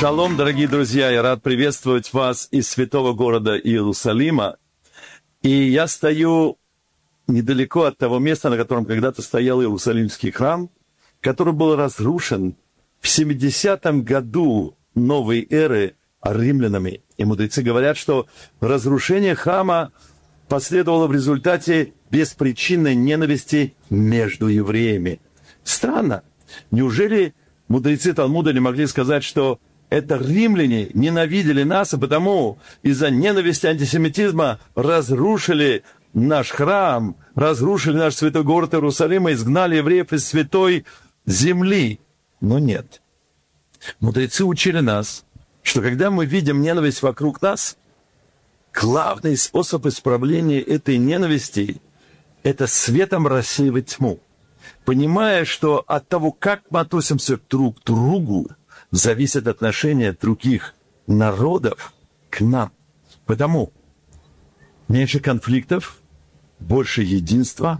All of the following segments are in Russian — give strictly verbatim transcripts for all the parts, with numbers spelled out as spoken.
Шалом, дорогие друзья! Я рад приветствовать вас из святого города Иерусалима. И я стою недалеко от того места, на котором когда-то стоял Иерусалимский храм, который был разрушен в семидесятом году новой эры римлянами. И мудрецы говорят, что разрушение храма последовало в результате беспричинной ненависти между евреями. Странно. Неужели мудрецы Талмуда не могли сказать, что это римляне ненавидели нас, и потому из-за ненависти, антисемитизма разрушили наш храм, разрушили наш святой город Иерусалим и изгнали евреев из святой земли? Но нет. Мудрецы учили нас, что когда мы видим ненависть вокруг нас, главный способ исправления этой ненависти – это светом рассеивать тьму. Понимая, что от того, как мы относимся друг к другу, зависит отношение других народов к нам. Потому меньше конфликтов, больше единства,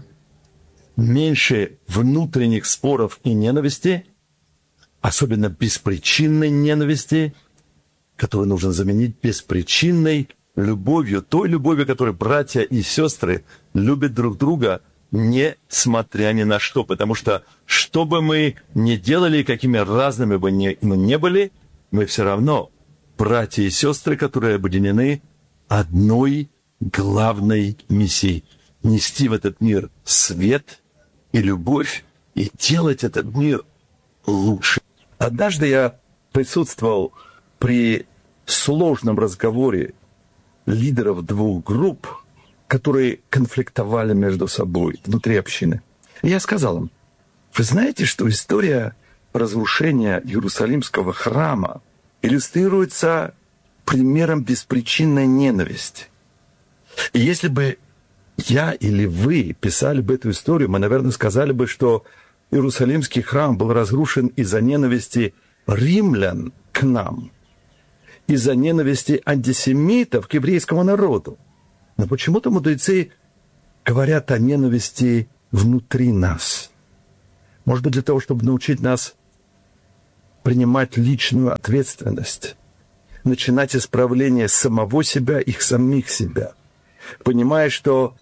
меньше внутренних споров и ненависти, особенно беспричинной ненависти, которую нужно заменить беспричинной любовью, той любовью, которой братья и сестры любят друг друга, несмотря ни на что. Потому что, что бы мы ни делали, какими разными бы мы ни были, мы все равно братья и сестры, которые объединены одной главной миссией – нести в этот мир свет и любовь и делать этот мир лучше. Однажды я присутствовал при сложном разговоре лидеров двух групп, которые конфликтовали между собой внутри общины. И я сказал им: вы знаете, что история разрушения Иерусалимского храма иллюстрируется примером беспричинной ненависти. И если бы я или вы писали бы эту историю, мы, наверное, сказали бы, что Иерусалимский храм был разрушен из-за ненависти римлян к нам, из-за ненависти антисемитов к еврейскому народу. Но почему-то мудрецы говорят о ненависти внутри нас. Может быть, для того, чтобы научить нас принимать личную ответственность, начинать исправление самого себя и самих себя, понимая, что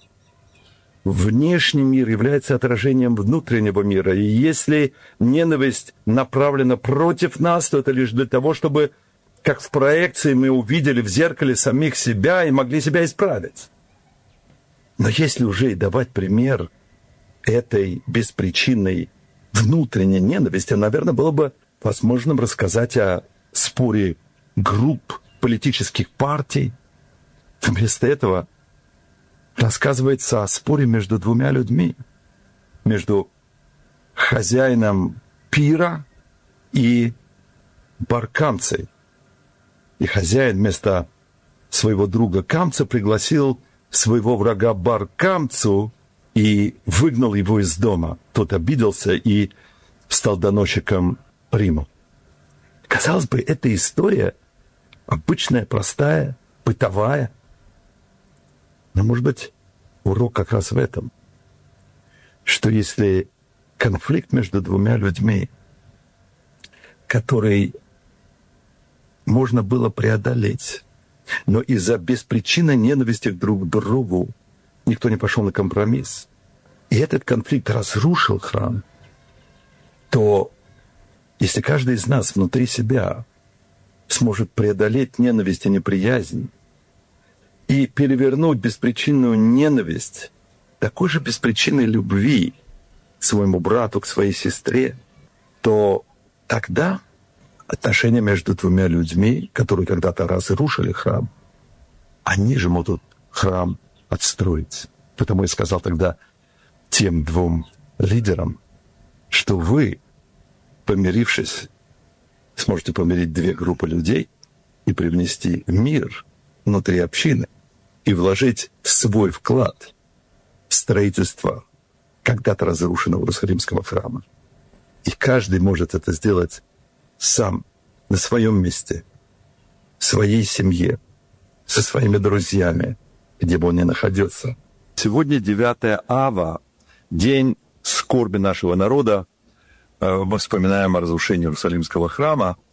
внешний мир является отражением внутреннего мира. И если ненависть направлена против нас, то это лишь для того, чтобы, как в проекции, мы увидели в зеркале самих себя и могли себя исправить. Но если уже и давать пример этой беспричинной внутренней ненависти, наверное, было бы возможным рассказать о споре групп политических партий. Вместо этого рассказывается о споре между двумя людьми, между хозяином пира и бар-камцей. И хозяин вместо своего друга Камца пригласил своего врага бар-камцу и выгнал его из дома. Тот обиделся и стал доносчиком Риму. Казалось бы, эта история обычная, простая, бытовая. Но, может быть, урок как раз в этом, что если конфликт между двумя людьми, который можно было преодолеть, но из-за беспричинной ненависти друг к другу никто не пошел на компромисс, и этот конфликт разрушил храм, то если каждый из нас внутри себя сможет преодолеть ненависть и неприязнь и перевернуть беспричинную ненависть такой же беспричинной любви к своему брату, к своей сестре, то тогда отношения между двумя людьми, которые когда-то разрушили храм, они же могут храм отстроить. Потому я сказал тогда тем двум лидерам, что вы, помирившись, сможете помирить две группы людей и привнести мир внутри общины и вложить свой вклад в строительство когда-то разрушенного Иерусалимского храма. И каждый может это сделать сам, на своем месте, в своей семье, со своими друзьями, где бы он ни находился. Сегодня девятое ава, день скорби нашего народа. Мы вспоминаем о разрушении Иерусалимского храма.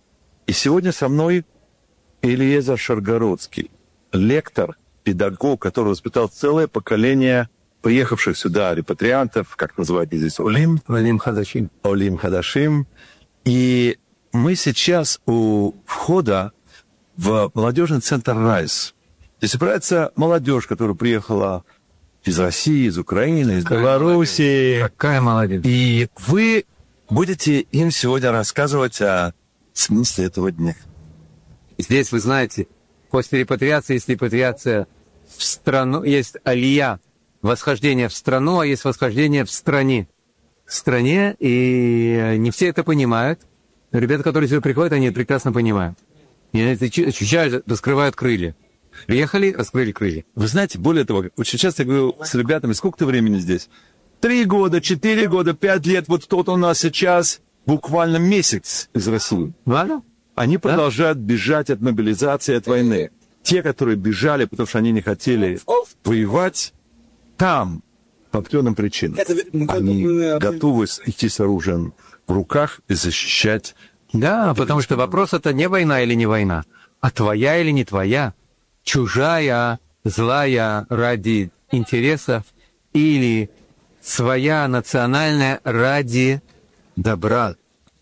И сегодня со мной Элиезер Шаргородский, лектор, педагог, который воспитал целое поколение приехавших сюда репатриантов, как называют здесь, Олим. Олим Хадашим. Олим Хадашим. И мы сейчас у входа в молодежный центр «Райс». Здесь собирается молодежь, которая приехала из России, из Украины, из Какая Белоруссии. Молодежь. Какая молодежь. И вы будете им сегодня рассказывать о смысле этого дня. Здесь, вы знаете, после репатриации есть репатриация в страну, есть алия, восхождение в страну, а есть восхождение в стране. В стране, и не все это понимают. Ребята, которые сюда приходят, они это прекрасно понимают. И они ощущают, раскрывают крылья. Приехали, раскрыли крылья. Вы знаете, более того, очень часто я говорю с ребятами, сколько ты времени здесь? Три года, четыре года, пять лет. Вот кто-то у нас сейчас буквально месяц из России. Ладно? Они да? продолжают бежать от мобилизации, от войны. Те, которые бежали, потому что они не хотели воевать, там, по определенным причинам, они готовы идти с оружием в руках и защищать. Да, потому что вопрос это не война или не война, а твоя или не твоя, чужая, злая ради интересов или своя национальная ради добра,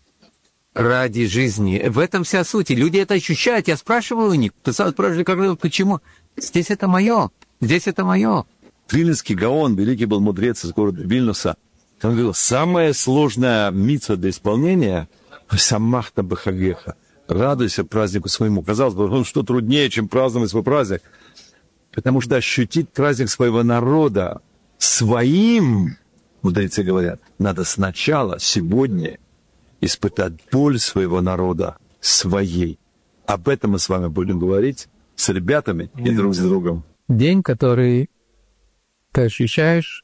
ради жизни. В этом вся суть. И люди это ощущают. Я спрашиваю у них, ты сам спрашиваешь, почему? Здесь это мое, здесь это мое. Вильнюсский Гаон, великий был мудрец из города Вильнюса, он говорил, самая сложная мицва для исполнения — самахта бахагеха. Радуйся празднику своему. Казалось бы, ну, что труднее, чем праздновать свой праздник. Потому что ощутить праздник своего народа своим, мудрецы говорят, надо сначала, сегодня, испытать боль своего народа своей. Об этом мы с вами будем говорить с ребятами и друг с другом. День, который ты ощущаешь,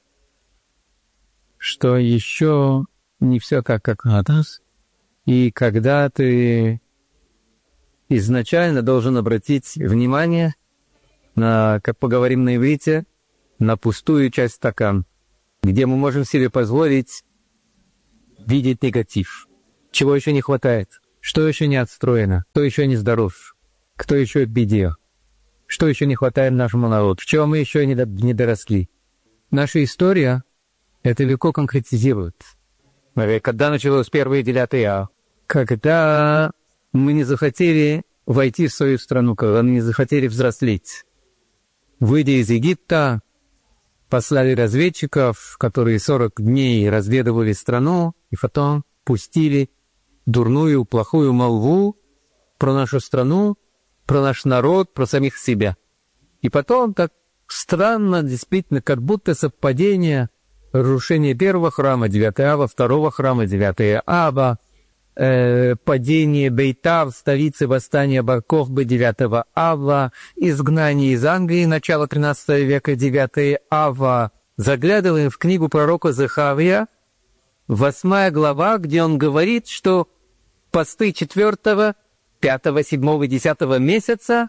что еще не все так, как надо, и когда ты изначально должен обратить внимание на, как поговорим на иврите, на пустую часть стакана, где мы можем себе позволить видеть негатив. Чего еще не хватает? Что еще не отстроено? Кто еще не здоров? Кто еще в беде? Что еще не хватает нашему народу? В чем мы еще не, до, не доросли? Наша история это легко конкретизирует. Когда началось первые девятые А? Когда мы не захотели войти в свою страну, когда мы не захотели взрослеть. Выйдя из Египта, послали разведчиков, которые сорок дней разведывали страну, и потом пустили дурную, плохую молву про нашу страну, про наш народ, про самих себя. И потом так странно, действительно, как будто совпадение разрушение первого храма, девятого Ава, второго храма, девятого Ава, э, падение Бейтар, столицы восстания Бар-Кохбы, девятого Ава, изгнание из Англии, начало тринадцатого века, девятого Ава. Заглядываем в книгу пророка Захария, восьмая глава, где он говорит, что посты четвертого, пятого, седьмого, десятого месяца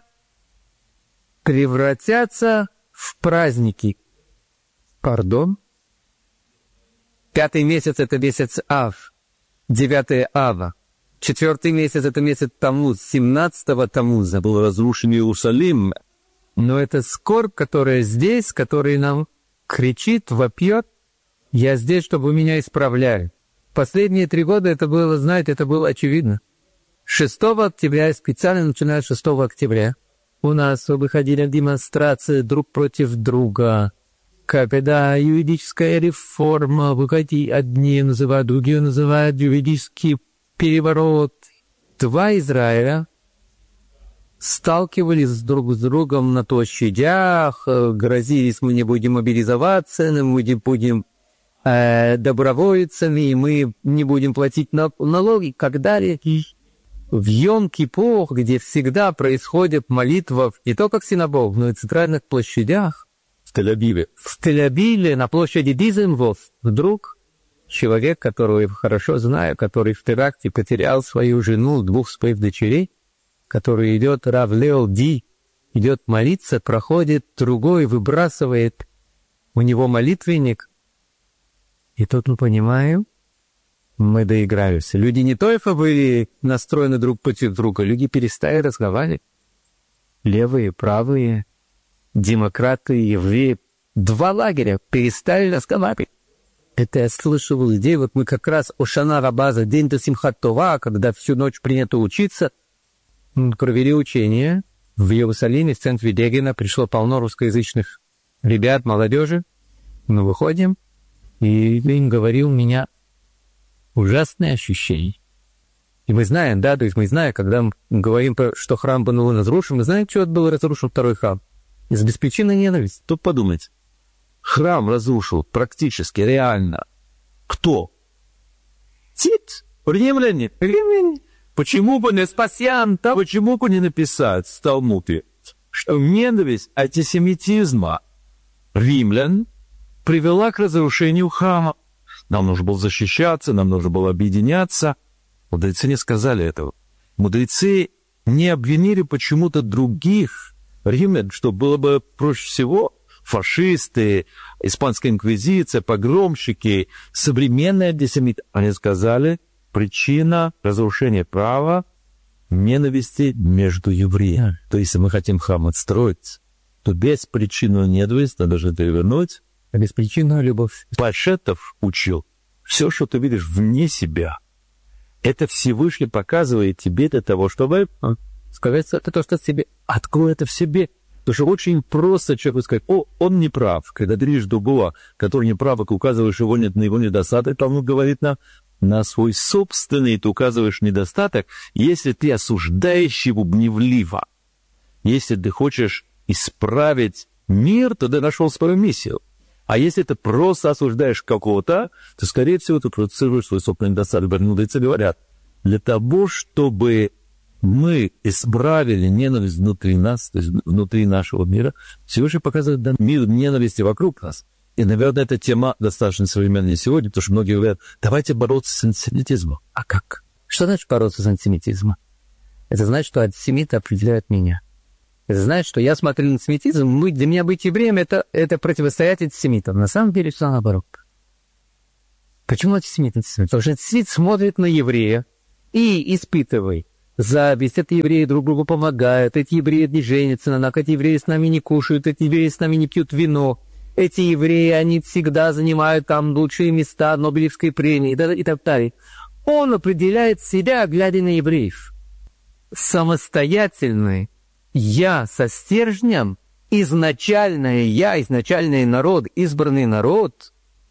превратятся в праздники. Пардон? Пятый месяц — это месяц Ав, девятое Ава. Четвертый месяц — это месяц Таммуз, семнадцатого Таммуза был разрушен Иерусалим. Но это скорбь, которая здесь, которая нам кричит, вопьет: «Я здесь, чтобы меня исправляли». Последние три года это было, знаете, это было очевидно. шестого октября, специально начиная с шестого октября, у нас выходили демонстрации друг против друга. Когда юридическая реформа, выходи, одни называют, другие называют юридический переворот. Два Израиля сталкивались друг с другом на площадях, грозились: мы не будем мобилизоваться, мы не будем э, добровольцами, мы не будем платить налоги, когда в Йом-Кипур, где всегда происходит молитва не только в синагогах, но и в центральных площадях, в Тель-Авиве. В Тель-Авиве на площади Дизенвоф вдруг человек, которого я хорошо знаю, который в теракте потерял свою жену, двух своих дочерей, который идет, Рав Лео Ди, идет молиться, проходит, другой выбрасывает у него молитвенник. И тут мы понимаем, мы доигрались. Люди не только были настроены друг против друга, люди перестали разговаривать. Левые, правые, демократы, евреи. Два лагеря перестали разговаривать. Это я слышал у людей. Вот мы как раз Ошана Рабаза, день до Симхат Тора, когда всю ночь принято учиться, провели учение. В Иерусалиме, в центре Дегена, пришло полно русскоязычных ребят, молодежи. Мы выходим, и им говорил меня ужасное ощущение. И мы знаем, да, то есть мы знаем, когда мы говорим, что храм был разрушен, мы знаем, что это был разрушен второй храм. Из беспричинной ненависти. Тут подумайте. Храм разрушил практически, реально. Кто? Тит. Римляне. Римляне. Почему бы не спасян, да? Почему бы не написать в Талмуде, что ненависть антисемитизма римлян привела к разрушению храма? Нам нужно было защищаться, нам нужно было объединяться. Мудрецы не сказали этого. Мудрецы не обвинили почему-то других римлян, что было бы проще всего. Фашисты, испанская инквизиция, погромщики, современные антисемиты. Они сказали, причина разрушения права ненависти между евреями. То есть, если мы хотим храм отстроить, то беспричинную ненависть надо же перевернуть. А беспричинную любовь. Пашетов учил, все, что ты видишь вне себя, это Всевышний показывает тебе для того, чтобы сказать, это то, что в себе. Открой это в себе. Потому что очень просто человеку сказать, о, он не прав. Когда ты видишь другого, который не прав, и указываешь его нет, на его недостаток, то он говорит нам, на свой собственный ты указываешь недостаток, если ты осуждаешь его гневливо. Если ты хочешь исправить мир, то ты нашел свою миссию. А если ты просто осуждаешь какого-то, то, скорее всего, ты продуцируешь свой собственный недостаток. Мудрецы говорят, для того, чтобы мы исправили ненависть внутри нас, то есть внутри нашего мира, Всевышний показывает да, мир ненависти вокруг нас. И, наверное, эта тема достаточно современная сегодня, потому что многие говорят, давайте бороться с антисемитизмом. А как? Что значит бороться с антисемитизмом? Это значит, что антисемиты определяют меня. Это значит, что я смотрю на антисемитизм, для меня быть евреем это, — это противостоять антисемитам. На самом деле, все наоборот. Почему антисемит антисемит? Потому что антисемит смотрит на еврея и испытывает зависть. Это евреи друг другу помогают, эти евреи не женятся на нас, эти евреи с нами не кушают, эти евреи с нами не пьют вино. Эти евреи, они всегда занимают там лучшие места Нобелевской премии и так далее. Он определяет себя, глядя на евреев. Самостоятельный я со стержнем, изначальное я, изначальный народ, избранный народ.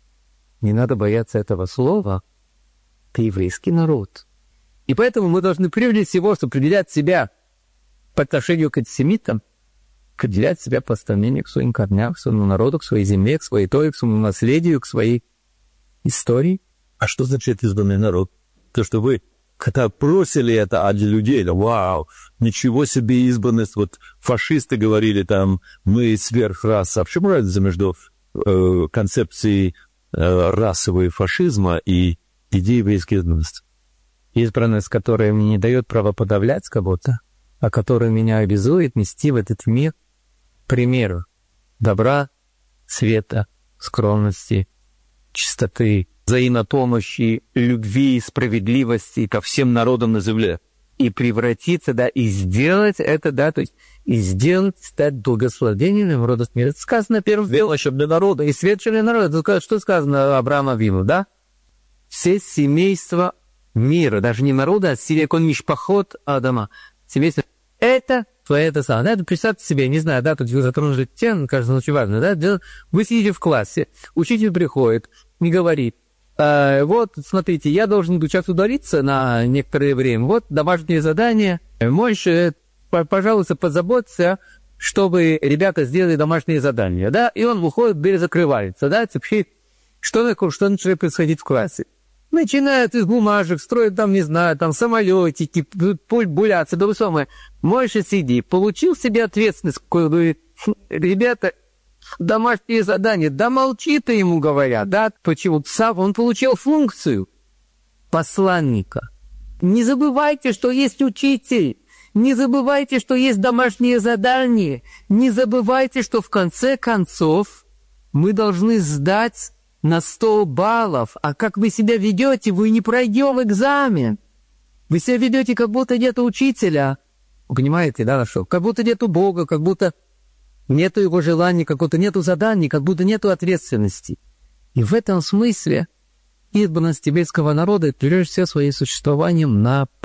Не надо бояться этого слова. Это еврейский народ. И поэтому мы должны прежде всего определять себя по отношению к антисемитам, определять себя по отношению к своим корням, к своему народу, к своей земле, к своей торе, к своему наследию, к своей истории. А что значит избранный народ? То, что вы, когда бросили это от людей, да, вау, ничего себе избранность, вот фашисты говорили там, мы сверхраса. А в чем разница между э, концепцией э, расового фашизма и идеей еврейской избранности? Избранность, которая мне не дает права подавлять кого-то, а которая меня обязует нести в этот мир примеры добра, света, скромности, чистоты, взаимопомощи, любви, справедливости ко всем народам на земле. И превратиться, да, и сделать это, да, то есть, и сделать, стать благословением народа мира. Это сказано первым делом, чтобы для народа, и свет для народа. Что сказано Аврааму Авину, да? Все семейства мира, даже не народа, а силикон мишпахот Адама. Семейство. Это твоя это самое. Это представьте себе, не знаю, да, тут вы затронули тему, кажется, очень важно, да? Вы сидите в классе, учитель приходит и говорит, э, вот, смотрите, я должен сейчас удалиться на некоторое время, вот домашнее задание, можешь, пожалуйста, позаботься, чтобы ребята сделали домашнее задание, да? И он выходит, дверь закрывается, да? Теперь, что такое, что начинает происходить в классе? Начинают из бумажек, строят там, не знаю, там самолетики, пульбуляции, да вы самое. Можешь сиди, получил себе ответственность, говорит, ребята, домашнее задание, да молчи ты ему, говорят, да, почему? Сам он получил функцию посланника. Не забывайте, что есть учитель, не забывайте, что есть домашнее задание, не забывайте, что в конце концов мы должны сдать на сто баллов, а как вы себя ведете, вы не пройдем экзамен. Вы себя ведете, как будто нет учителя. Вы понимаете, да, что? Как будто нету Бога, как будто нету его желаний, как будто нету заданий, как будто нету ответственности. И в этом смысле избранность тибетского народа — прежде всего своим существованием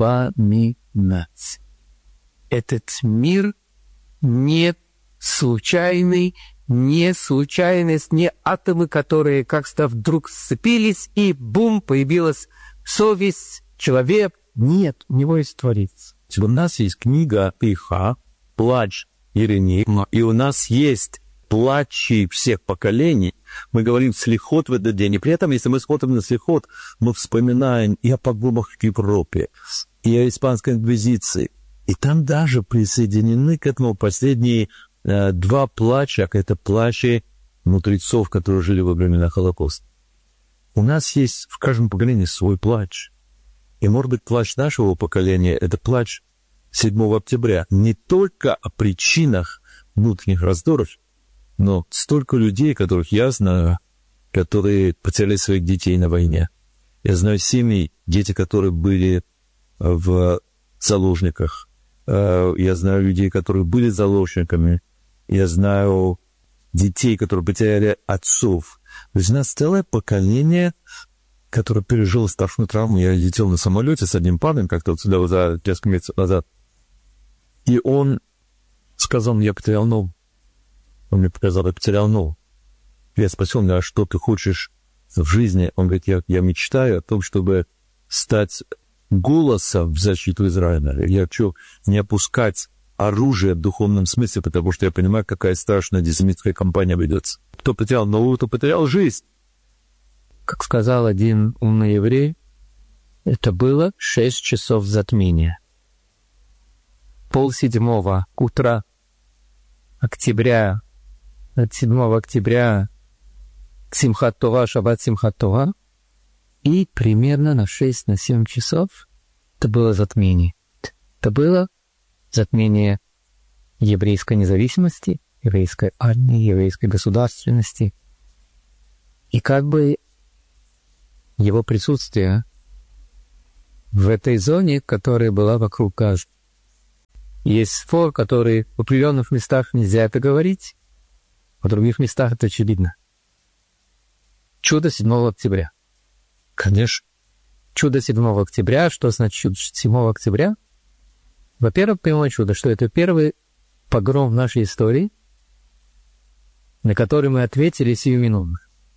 напоминать. Этот мир не случайный, не случайность, не атомы, которые как-то вдруг сцепились, и бум, появилась совесть, человек. Нет, у него есть Творец. У нас есть книга Иха, плач Иеремии, и у нас есть плачи всех поколений. Мы говорим слихот в этот день, и при этом, если мы смотрим на слихот, мы вспоминаем и о погромах в Европе, и о испанской инквизиции. И там даже присоединены к этому последние э, два плача, это плачи мудрецов, которые жили во времена Холокоста. У нас есть в каждом поколении свой плач. И, может быть, плач нашего поколения — это плач седьмого октября. Не только о причинах внутренних раздоров, но столько людей, которых я знаю, которые потеряли своих детей на войне. Я знаю семьи, дети, которые были в заложниках. Я знаю людей, которые были заложниками. Я знаю детей, которые потеряли отцов. То есть у нас целое поколение, которое пережило страшную травму. Я летел на самолете с одним парнем как-то вот сюда за несколько месяцев назад. И он сказал мне: я потерял ногу. Он мне показал: я потерял ногу. Я спросил меня: а что ты хочешь в жизни? Он говорит: я, я мечтаю о том, чтобы стать голосом в защиту Израиля. Я хочу не опускать оружие в духовном смысле, потому что я понимаю, какая страшная антисемитская кампания ведется. Кто потерял ногу, кто потерял жизнь. Как сказал один умный еврей, это было шесть часов затмения. Пол седьмого утра октября, от седьмого октября Симхат Тора, Шаббат Симхат Тора, и примерно на шесть-семь часов это было затмение. Это было затмение еврейской независимости, еврейской армии, еврейской государственности. И как бы его присутствие в этой зоне, которая была вокруг Газы. Есть спор, который в определенных местах нельзя это говорить, в других местах это очевидно. Чудо седьмого октября. Конечно. Чудо седьмого октября. Что значит чудо седьмого октября? Во-первых, прямое чудо, что это первый погром в нашей истории, на который мы ответили сиюминутно.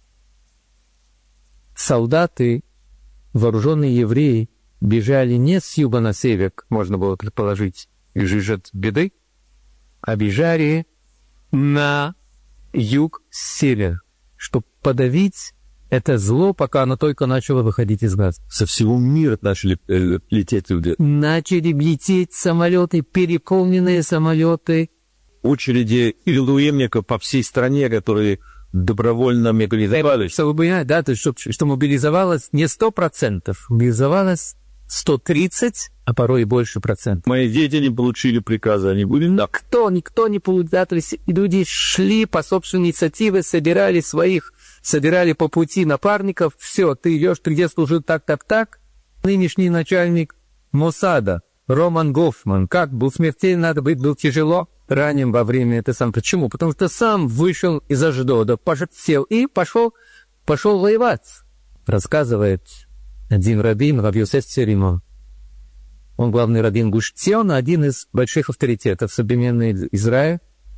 Солдаты, вооруженные евреи, бежали не с юга на север, можно было предположить, и жижет беды, а бежали на юг с севера, чтобы подавить это зло, пока оно только начало выходить из Газы. Со всего мира начали э, лететь люди. Начали лететь самолеты, переполненные самолеты. Очереди илуемников по всей стране, которые добровольно мобилизовались. Чтобы вы понимали, да, то есть, что, что мобилизовалось не сто процентов, мобилизовалось сто тридцать, а порой и больше процентов. Мои дети не получили приказа, они были... Кто, никто не получил. Люди шли по собственной инициативе, собирали своих, собирали по пути напарников. Все, ты идешь, ты где служил так-так-так. Нынешний начальник Моссада, Роман Гофман, как был смертельно, надо быть, был тяжело ранен во время это сам. Почему? Потому что сам вышел из Аждода, сел и пошел, пошел воевать. Рассказывает один рабин, Рав Йосеф Церимон. Он главный рабин Гуш-Циона, один из больших авторитетов современной Израиля,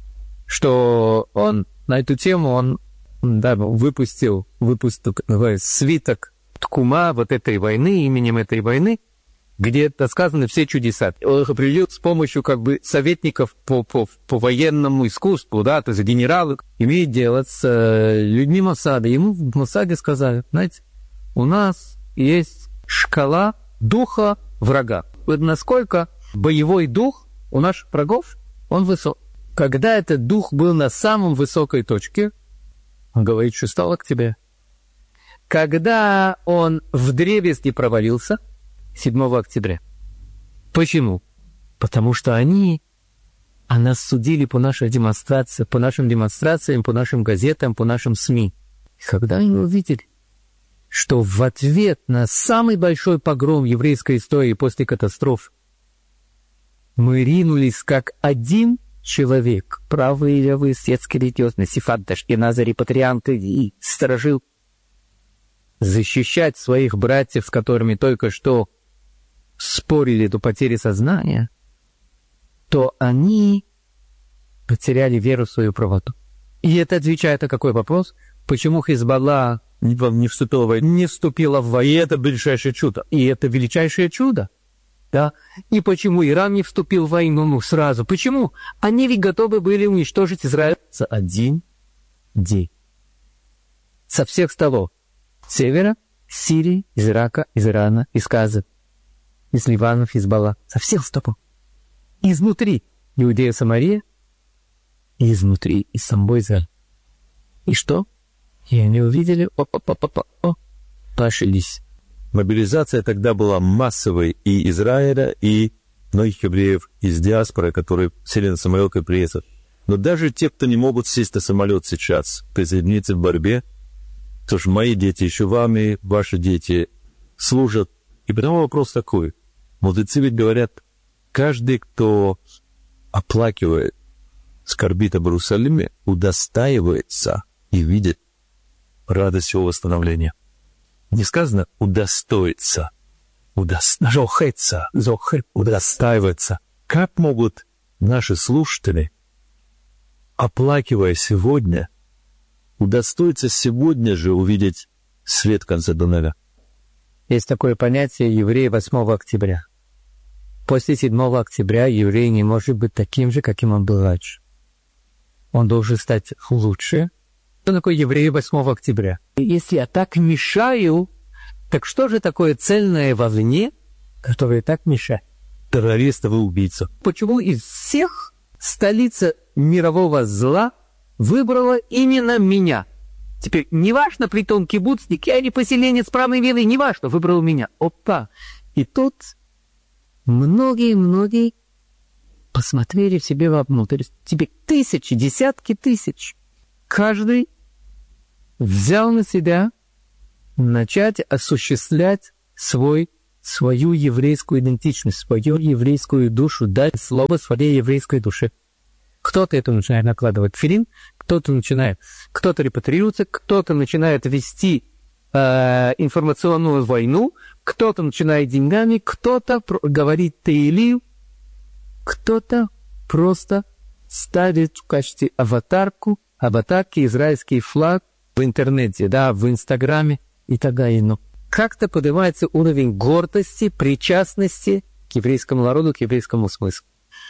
что он на эту тему он, да, выпустил, выпустил свиток Ткума вот этой войны, именем этой войны, где сказаны все чудеса. Он их определил с помощью как бы советников по, по, по военному искусству, да, то есть генералы имеют дело с э, людьми Моссада. Ему в Моссаде сказали: знаете, у нас есть шкала духа врага. Вот насколько боевой дух у наших врагов, он высок. Когда этот дух был на самом высокой точке, он говорит: шестого октября. Когда он вдребезги провалился, седьмого октября. Почему? Потому что они, а нас судили по нашей демонстрации, по нашим демонстрациям, по нашим газетам, по нашим СМИ. И когда они увидели, что в ответ на самый большой погром еврейской истории после катастрофы мы ринулись как один человек, правые и левые, светские, религиозные, сефарды, ашкеназы, репатрианты и сторожил, защищать своих братьев, с которыми только что спорили до потери сознания, то они потеряли веру в свою правоту. И это отвечает на какой вопрос? Почему Хизбалла не вступила в войну? Не вступила в войну. И это величайшее чудо. И это величайшее чудо. Да? И почему Иран не вступил в войну ну, сразу? Почему? Они ведь готовы были уничтожить Израиль за один день. Со всех столов. С севера, с Сирии, из Ирака, из Ирана, из Газы, из Ливана, Хизбалла. Со всех столов. Изнутри Иудея, Самария, и изнутри, из самого Израиля. И что? И они увидели, о-о-о-о-о, пошились. Мобилизация тогда была массовой и Израиля, и многих евреев из диаспоры, которые сели на самолет и приехали. Но даже те, кто не могут сесть на самолет сейчас, присоединиться в борьбе, потому что мои дети еще в армии, ваши дети служат. И потому вопрос такой. Мудрецы ведь говорят, каждый, кто оплакивает, скорбит об Иерусалиме, удостаивается и видит радость его восстановления. Не сказано удостоится, удостаивается, удостаивается. Как могут наши слушатели, оплакивая сегодня, удостоиться сегодня же увидеть свет в конце туннеля? Есть такое понятие еврей восьмого октября. После седьмого октября еврей не может быть таким же, каким он был раньше. Он должен стать лучше. Что такое еврей восьмого октября? И если я так мешаю, так что же такое цельное вовне, которое так мешает? Террористов и убийцев. Почему из всех столица мирового зла выбрала именно меня? Теперь, неважно, притом кибуцник, я не поселенец правой веры, неважно, выбрал меня. Опа! И тут многие-многие посмотрели в себе вовнутрь. Теперь тысячи, десятки тысяч. Каждый взял на себя начать осуществлять свой, свою еврейскую идентичность, свою еврейскую душу, дать слово своей еврейской душе. Кто-то это начинает накладывать филин, кто-то начинает, кто-то репатрируется, кто-то начинает вести э, информационную войну, кто-то начинает деньгами, кто-то говорит теилим, кто-то просто ставит в качестве аватарку, аватарки израильский флаг в интернете, да, в Инстаграме и так далее. Но как-то поднимается уровень гордости, причастности к еврейскому народу, к еврейскому смыслу.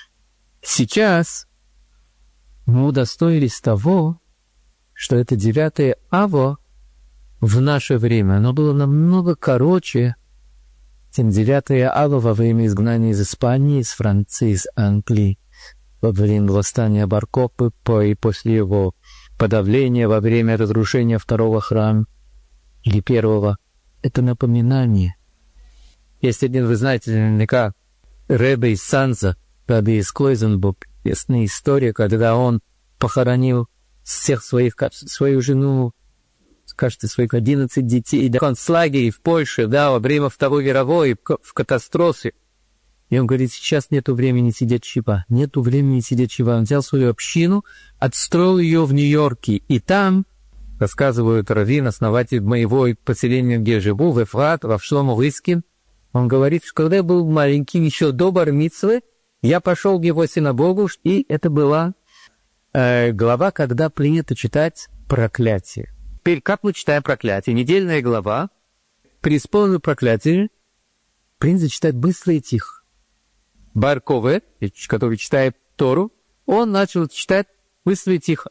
Сейчас мы удостоились того, что это девятое Аво в наше время. Оно было намного короче, чем девятое Аво во время изгнания из Испании, из Франции, из Англии, во время восстания Бар-Кохбы и после его подавления во время разрушения второго храма или первого. Это напоминание. Есть один, вы знаете, наверняка, Ребе из Санза, Ребе из Клойзенбург, ясная история, когда он похоронил всех своих, свою жену, кажется, своих одиннадцать детей, в концлагере в Польше, да, во время Второй мировой, в катастрофе. И он говорит, сейчас нету времени сидеть чива, нету времени сидеть чива. Он взял свою общину, отстроил ее в Нью-Йорке, и там, рассказывают раввин, основатель моего поселения, где я живу, в Эфрат, в Шломо Рискин, он говорит, что когда я был маленький, еще до бар-мицвы, я пошел в его синагогу, и это была э, глава, когда принято читать проклятие. Теперь, как мы читаем проклятие? Недельная глава, при исполненном проклятии, принято читать быстро и тихо. Бар-Кове, который читает Тору, он начал читать быстро и тихо.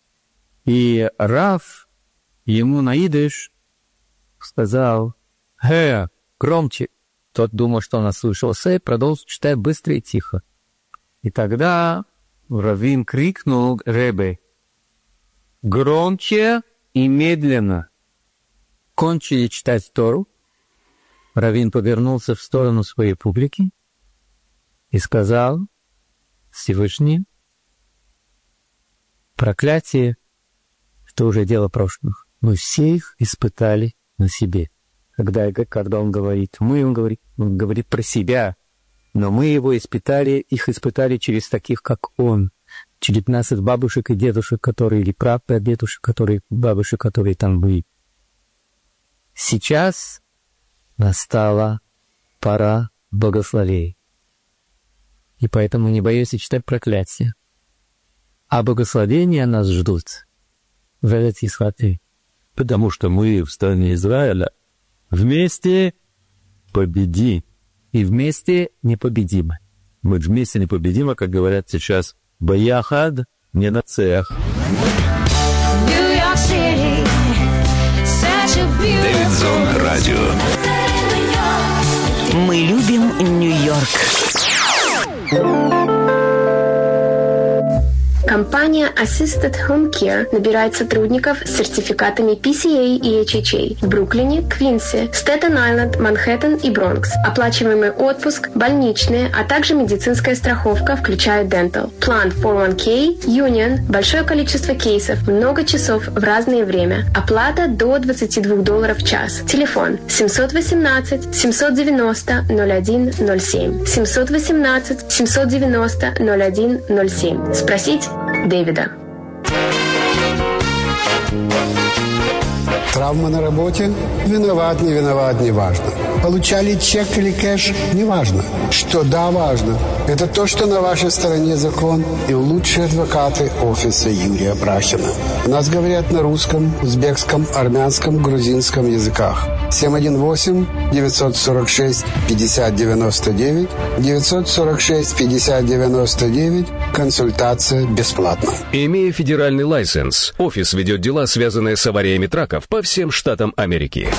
И Рав ему на идиш сказал, «Хэ, громче». Тот думал, что он ослышался, и продолжил читать быстро и тихо. И тогда раввин крикнул Ребе, «Громче и медленно». Кончили читать Тору. Раввин повернулся в сторону своей публики и сказал, «Всевышний, проклятие — это уже дело прошлых. Мы все их испытали на себе. Когда, когда он говорит «мы», он говорит, он говорит про себя, но мы его испытали, их испытали через таких, как он, через наших бабушек и дедушек, которые, или прапрадедушек, которые, бабушек, которые там были. Сейчас настала пора благословений. И поэтому не боюсь читать проклятия. А благословения нас ждут в этой сваты. Потому что мы в стране Израиля вместе победим. И вместе непобедимы. Мы вместе непобедимы, как говорят сейчас, «Баяхад не нацех». Дэвид Зон Радио. Мы любим Нью-Йорк. Компания Assisted Home Care набирает сотрудников с сертификатами пи си эй и эйч эйч эй в Бруклине, Квинсе, Стэттен-Айленд, Манхэттен и Бронкс. Оплачиваемый отпуск, больничные, а также медицинская страховка, включая Dental. План фор ван кей, Union, большое количество кейсов, много часов в разное время. Оплата до двадцать два долларов в час. Телефон семь один восемь семь девяносто ноль один ноль семь. семь один восемь семь девяносто ноль один ноль семь. Спросить Дэвида. Травма на работе? Виноват, не виноват, не важно. Получали чек или кэш? Не важно. Что да, важно. Это то, что на вашей стороне закон и лучшие адвокаты офиса Юрия Брахина. У нас говорят на русском, узбекском, армянском, грузинском языках. семь один восемь девятьсот сорок шесть пятьдесят девяносто девять девятьсот сорок шесть пятьдесят девяносто девять. Консультация бесплатна. Имея федеральный лайсенс, офис ведет дела, связанные с авариями траков по всем штатам Америки.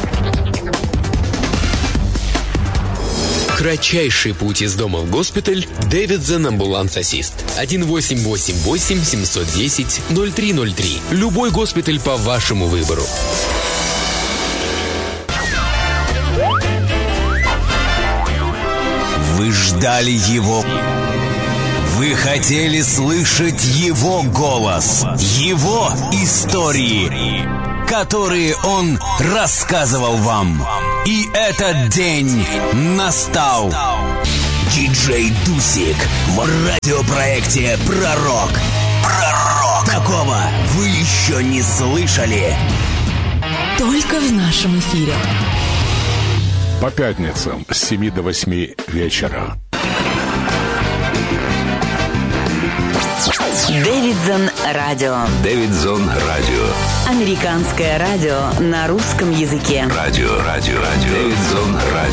Кратчайший путь из дома в госпиталь. Дэвидсон Амбуланс Ассист. один восемь восемь восемь семь один ноль ноль три ноль три. Любой госпиталь по вашему выбору. Вы ждали его. Вы хотели слышать его голос, его истории, которые он рассказывал вам. И этот день настал. Диджей Дусик в радиопроекте «Пророк». Пророк! Такого вы еще не слышали. Только в нашем эфире. По пятницам с семи до восьми вечера. Дэвидсон Радио. Дэвидсон Радио. Американское радио на русском языке. Радио, радио, радио. Дэвидсон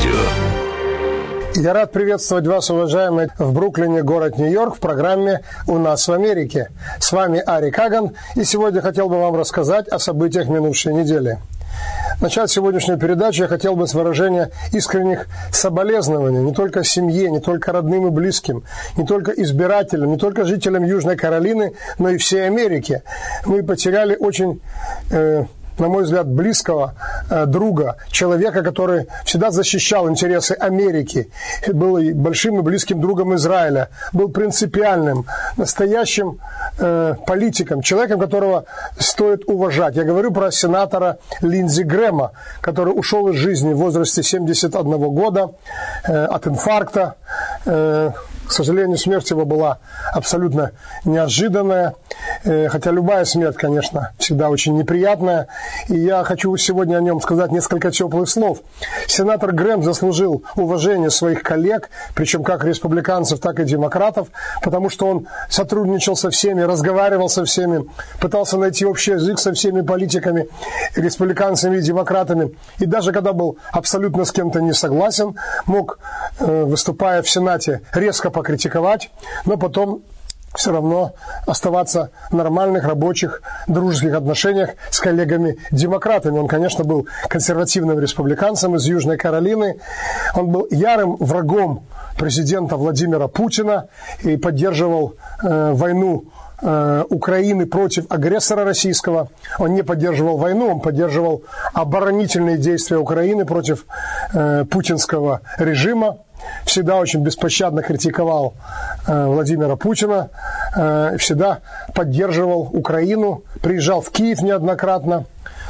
Радио. Я рад приветствовать вас, уважаемые, в Бруклине, город Нью-Йорк, в программе «У нас в Америке». С вами Ари Каган, и сегодня хотел бы вам рассказать о событиях минувшей недели. Начать сегодняшнюю передачу я хотел бы с выражения искренних соболезнований не только семье, не только родным и близким, не только избирателям, не только жителям Южной Каролины, но и всей Америки. Мы потеряли очень... Э, на мой взгляд, близкого э, друга, человека, который всегда защищал интересы Америки, был и большим и близким другом Израиля, был принципиальным, настоящим э, политиком, человеком, которого стоит уважать. Я говорю про сенатора Линдзи Грэма, который ушел из жизни в возрасте семидесяти одного года э, от инфаркта. Э, К сожалению, смерть его была абсолютно неожиданная, хотя любая смерть, конечно, всегда очень неприятная. И я хочу сегодня о нем сказать несколько теплых слов. Сенатор Грэм заслужил уважение своих коллег, причем как республиканцев, так и демократов, потому что он сотрудничал со всеми, разговаривал со всеми, пытался найти общий язык со всеми политиками, республиканцами и демократами. И даже когда был абсолютно с кем-то не согласен, мог, выступая в Сенате, резко покритиковать, но потом все равно оставаться в нормальных, рабочих, дружеских отношениях с коллегами-демократами. Он, конечно, был консервативным республиканцем из Южной Каролины. Он был ярым врагом президента Владимира Путина и поддерживал э, войну э, Украины против агрессора российского. Он не поддерживал войну, он поддерживал оборонительные действия Украины против э, путинского режима. Всегда очень беспощадно критиковал э, Владимира Путина, э, всегда поддерживал Украину, приезжал в Киев неоднократно.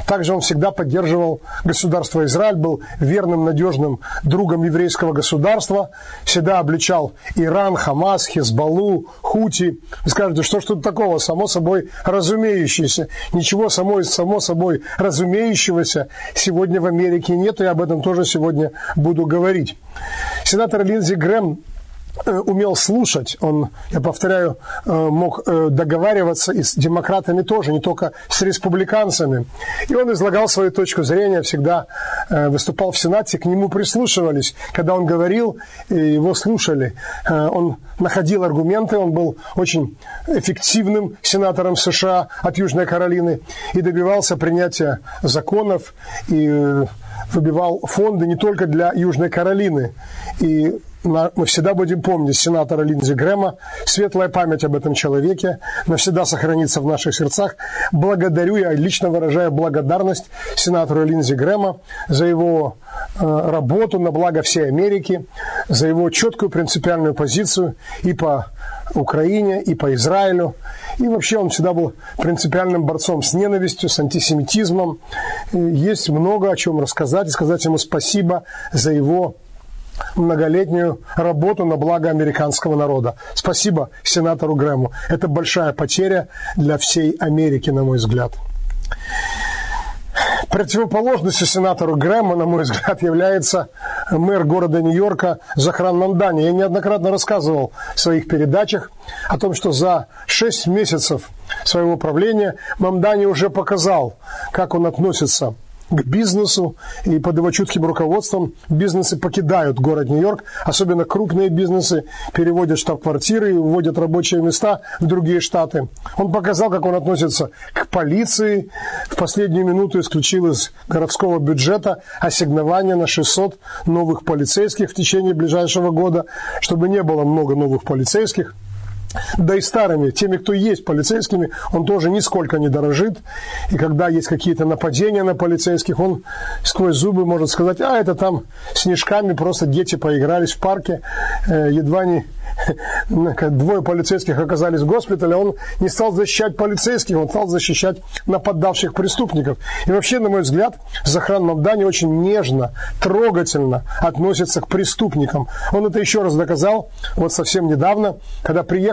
Также он всегда поддерживал государство Израиль, был верным, надежным другом еврейского государства, всегда обличал Иран, Хамас, Хезболлу, Хути. Вы скажете, что ж тут такого, само собой разумеющееся? Ничего само, само собой разумеющегося сегодня в Америке нет, и я об этом тоже сегодня буду говорить. Сенатор Линдзи Грэм умел слушать, он, я повторяю, мог договариваться и с демократами тоже, не только с республиканцами. И он излагал свою точку зрения, всегда выступал в Сенате, к нему прислушивались. Когда он говорил, его слушали. Он находил аргументы, он был очень эффективным сенатором США от Южной Каролины и добивался принятия законов и выбивал фонды не только для Южной Каролины. И мы всегда будем помнить сенатора Линдзи Грэма. Светлая память об этом человеке навсегда сохранится в наших сердцах. Благодарю, я лично выражаю благодарность сенатору Линдзи Грэма за его э, работу на благо всей Америки, за его четкую принципиальную позицию и по Украине, и по Израилю. И вообще он всегда был принципиальным борцом с ненавистью, с антисемитизмом. И есть много о чем рассказать и сказать ему спасибо за его многолетнюю работу на благо американского народа. Спасибо сенатору Грэму. Это большая потеря для всей Америки, на мой взгляд. Противоположностью сенатору Грэму, на мой взгляд, является мэр города Нью-Йорка Захран Мамдани. Я неоднократно рассказывал в своих передачах о том, что за шесть месяцев своего правления Мамдани уже показал, как он относится к бизнесу, и под его чутким руководством бизнесы покидают город Нью-Йорк, особенно крупные бизнесы переводят штаб-квартиры и уводят рабочие места в другие штаты. Он показал, как он относится к полиции. В последнюю минуту исключил из городского бюджета ассигнования на шестьсот новых полицейских в течение ближайшего года, чтобы не было много новых полицейских. Да и старыми, теми, кто есть полицейскими, он тоже нисколько не дорожит. И когда есть какие-то нападения на полицейских, он сквозь зубы может сказать: а это там снежками просто дети поигрались в парке, едва не двое полицейских оказались в госпитале. Он не стал защищать полицейских, он стал защищать нападавших преступников. И вообще, на мой взгляд, Захран Мамдани очень нежно, трогательно относится к преступникам. Он это еще раз доказал вот совсем недавно, когда приехал